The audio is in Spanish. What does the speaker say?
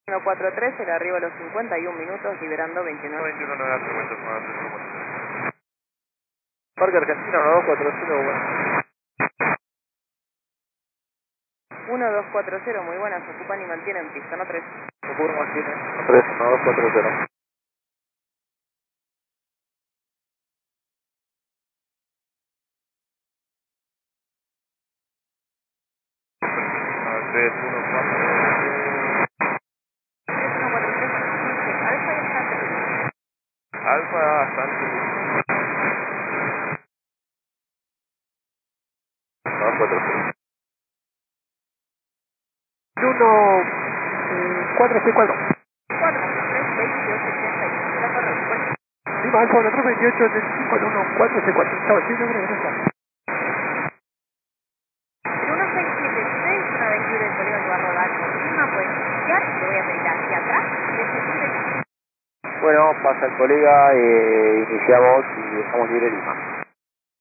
143, el arribo a los 51 minutos, liberando 29. 21 9 frecuencia, zona 3. Parque Argentina 1240, 1240, muy buenas, ocupan y mantienen pista, no 3. Ocurre Martínez 3 1240. Alfa 3143, bastante. 940. 464. 4, 3, 28, 81, la correcta. Lima Alfa 328, 85 al 1464. Chao, sí, no creo que no está. 1676, una vez libre el polígono va a rodar por Lima, puede iniciar, le voy a pedir hacia atrás, Bueno, pasa el colega, iniciamos y dejamos libre Lima.